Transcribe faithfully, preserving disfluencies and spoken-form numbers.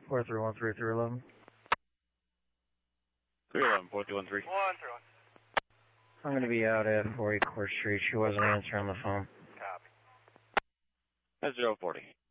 four three one three three eleven. three eleven, four two one three. one three one. I'm going to be out at forty Court Street. She wasn't answering the phone. Copy. That's zero forty.